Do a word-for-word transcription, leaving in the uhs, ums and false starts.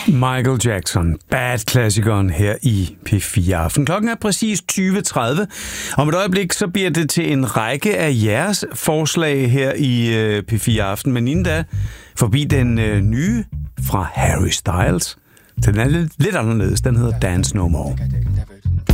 Michael Jackson, Bad-klassikeren her i P fire Aften. Klokken er præcis tyve tredive. Om et øjeblik så bliver det til en række af jeres forslag her i P fire Aften. Men inden da, forbi den øh, nye fra Harry Styles. Den er lidt, lidt anderledes. Den hedder Dance No More.